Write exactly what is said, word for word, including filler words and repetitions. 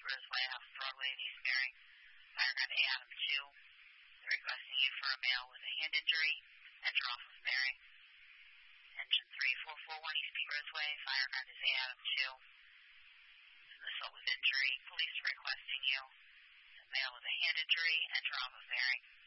Roseway, off of Broadway and East Bearing. Fire gun A Adam two. They're requesting you for a male with a hand injury. Enter off of Bearing. Engine three four four one East Pete Roseway. Fire gun is A Adam two. Assault with injury. Police are requesting you. A male with a hand injury. Enter off of Bearing.